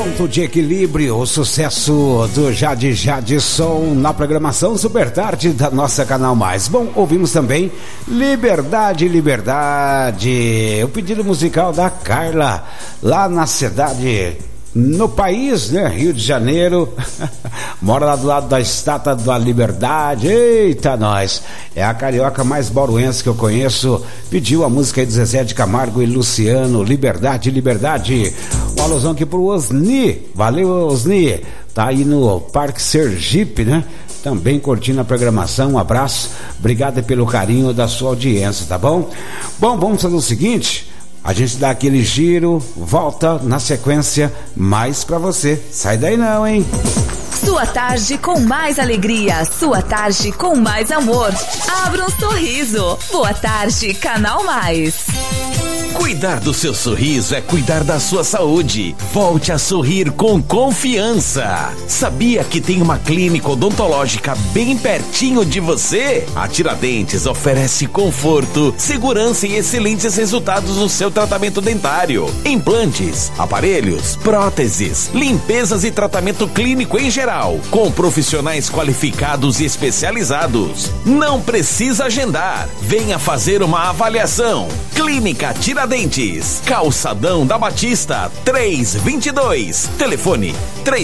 Ponto de equilíbrio, o sucesso do Jadson na programação Super Tarde da nossa Canal Mais. Bom, ouvimos também Liberdade, Liberdade, o pedido musical da Carla, lá na cidade, no país, né? Rio de Janeiro, mora lá do lado da Estátua da Liberdade. Eita, nós! É a carioca mais bauruense que eu conheço. Pediu a música aí de Zezé de Camargo e Luciano, Liberdade, Liberdade. Um alusão aqui pro Osni. Valeu, Osni. Tá aí no Parque Sergipe, né? Também curtindo a programação. Um abraço. Obrigado pelo carinho da sua audiência, tá bom? Bom, vamos fazer o seguinte. A gente dá aquele giro, volta na sequência, mais pra você. Sai daí não, hein? Sua tarde com mais alegria, sua tarde com mais amor. Abra um sorriso. Boa tarde, Canal Mais. Cuidar do seu sorriso é cuidar da sua saúde. Volte a sorrir com confiança. Sabia que tem uma clínica odontológica bem pertinho de você? A Tiradentes oferece conforto, segurança e excelentes resultados no seu tratamento dentário. Implantes, aparelhos, próteses, limpezas e tratamento clínico em geral, com profissionais qualificados e especializados. Não precisa agendar. Venha fazer uma avaliação. Clínica Tiradentes, Calçadão da Batista, 322. Telefone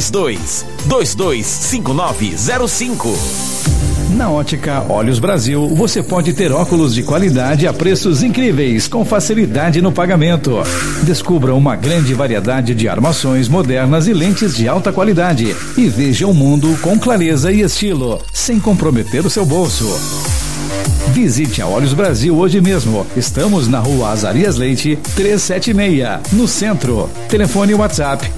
32225905. Na Ótica Olhos Brasil, você pode ter óculos de qualidade a preços incríveis, com facilidade no pagamento. Descubra uma grande variedade de armações modernas e lentes de alta qualidade e veja o mundo com clareza e estilo, sem comprometer o seu bolso. Visite a Olhos Brasil hoje mesmo. Estamos na Rua Azarias Leite, 376, no centro. Telefone WhatsApp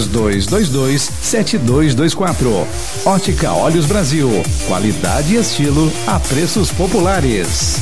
3222-7224. Ótica Olhos Brasil. Qualidade e estilo a preços populares.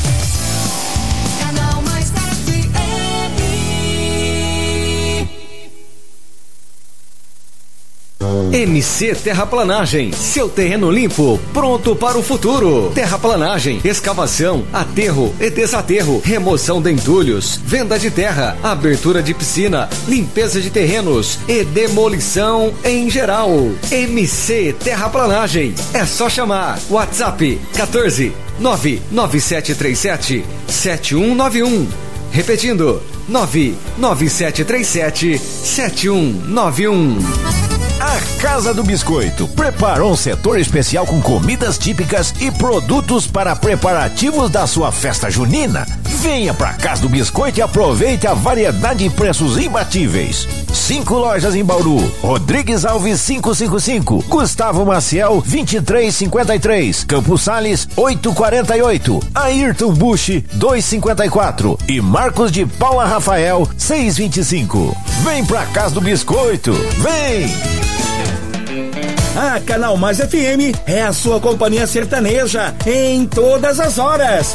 MC Terraplanagem, seu terreno limpo, pronto para o futuro. Terraplanagem, escavação, aterro e desaterro, remoção de entulhos, venda de terra, abertura de piscina, limpeza de terrenos e demolição em geral. MC Terraplanagem, é só chamar. WhatsApp 14 99737 7191. Repetindo, 99737 7191. A Casa do Biscoito preparou um setor especial com comidas típicas e produtos para preparativos da sua festa junina. Venha pra Casa do Biscoito e aproveite a variedade e preços imbatíveis. 5 lojas em Bauru: Rodrigues Alves 555, Gustavo Maciel 2353, Campos Sales 848, Ayrton Bush 254 e Marcos de Paula Rafael 625. Vem pra Casa do Biscoito, vem! A Canal Mais FM é a sua companhia sertaneja em todas as horas.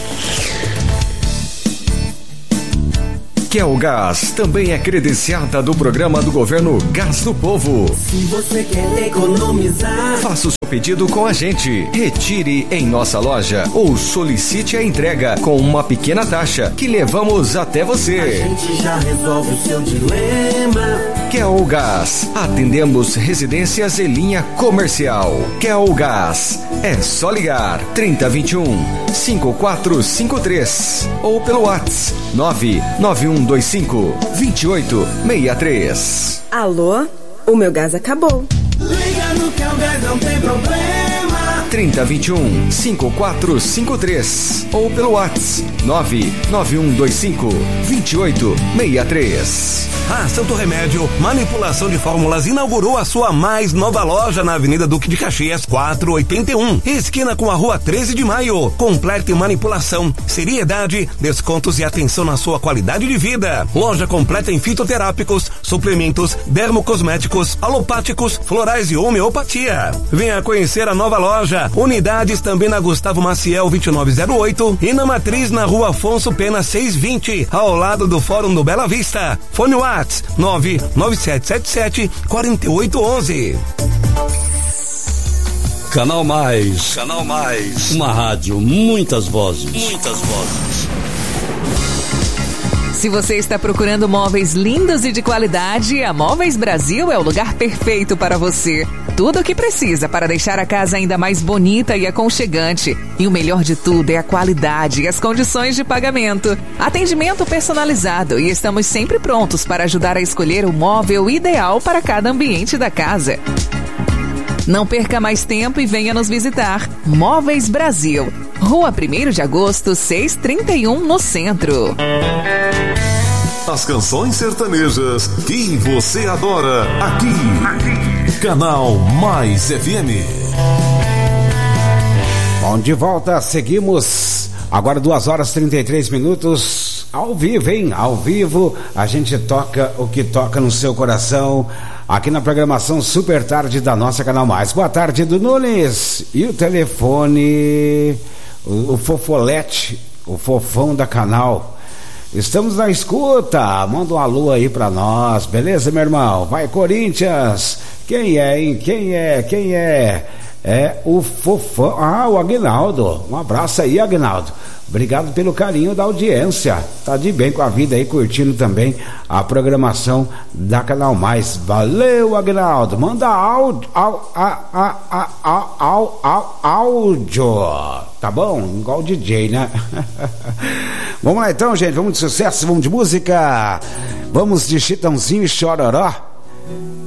Kelgás também é credenciada do programa do governo Gás do Povo. Se você quer economizar, faça o seu pedido com a gente. Retire em nossa loja ou solicite a entrega com uma pequena taxa que levamos até você. A gente já resolve o seu dilema. Kelgás, atendemos residências e linha comercial. Kelgás, é só ligar 3021-5453 ou pelo WhatsApp 99125-2863. Alô? O meu gás acabou. Liga no Kelgás, não tem problema. 3021-5453 ou pelo WhatsApp 99125-2863. A Santo Remédio Manipulação de Fórmulas inaugurou a sua mais nova loja na Avenida Duque de Caxias 481, esquina com a Rua 13 de Maio. Completa manipulação, seriedade, descontos e atenção na sua qualidade de vida. Loja completa em fitoterápicos, suplementos, dermocosméticos, alopáticos, florais e homeopatia. Venha conhecer a nova loja. Unidades também na Gustavo Maciel 2908 e na Matriz na Rua Afonso Pena 620, ao lado do Fórum do Bela Vista. Fone WhatsApp 99777-4811. Canal Mais. Canal Mais. Uma rádio, muitas vozes. Muitas vozes. Se você está procurando móveis lindos e de qualidade, a Móveis Brasil é o lugar perfeito para você. Tudo o que precisa para deixar a casa ainda mais bonita e aconchegante. E o melhor de tudo é a qualidade e as condições de pagamento. Atendimento personalizado e estamos sempre prontos para ajudar a escolher o móvel ideal para cada ambiente da casa. Não perca mais tempo e venha nos visitar. Móveis Brasil, Rua 1º de Agosto, 631, no centro. As canções sertanejas que você adora, aqui. Canal Mais FM. Bom, de volta, seguimos. Agora 2h33, ao vivo, hein? Ao vivo, a gente toca o que toca no seu coração, aqui na programação Super Tarde da nossa Canal Mais. Boa tarde, do Nunes. E o telefone, o Fofolete, o fofão da Canal. Estamos na escuta, manda um alô aí pra nós, beleza, meu irmão? Vai, Corinthians! Quem é, hein? Quem é? É o fofão, o Aguinaldo. Um abraço aí, Aguinaldo. Obrigado pelo carinho da audiência. Tá de bem com a vida aí, curtindo também a programação da Canal Mais. Valeu, Aguinaldo. Manda áudio. Tá bom? Igual o DJ, né? Vamos lá então, gente. Vamos de sucesso, vamos de música. Vamos de Chitãozinho e Chororó.